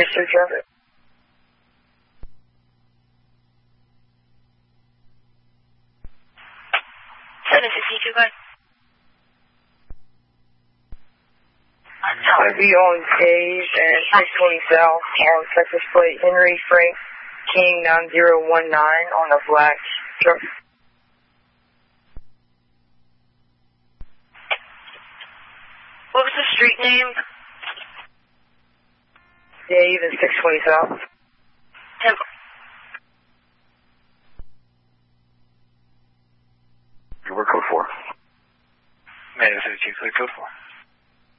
registered traffic. 762, go ahead. I'd be on days and 620 South on Texas plate Henry Frank King 9019 on a black truck. What was the street name? Dave and 620 South. Temple. We're code 4. Man, 32, clear code 4.